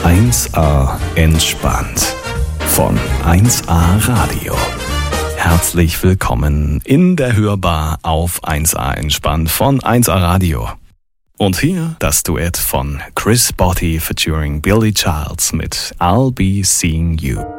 1A entspannt von 1A Radio. Herzlich willkommen in der Hörbar auf 1A entspannt von 1A Radio. Und hier das Duett von Chris Botti featuring Billy Childs mit I'll Be Seeing You.